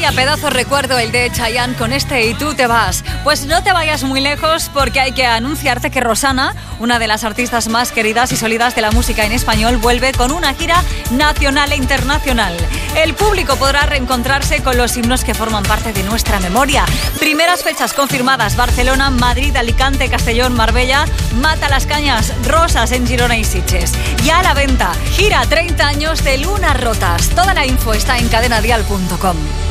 Vaya pedazo recuerdo el de Chayanne con este Y tú te vas. Pues no te vayas muy lejos porque hay que anunciarte que Rosana, una de las artistas más queridas y sólidas de la música en español, vuelve con una gira nacional e internacional. El público podrá reencontrarse con los himnos que forman parte de nuestra memoria. Primeras fechas confirmadas: Barcelona, Madrid, Alicante, Castellón, Marbella, Matalascañas, Rosas en Girona y Sitges. Ya a la venta, gira 30 años de Lunas Rotas. Toda la info está en cadenadial.com.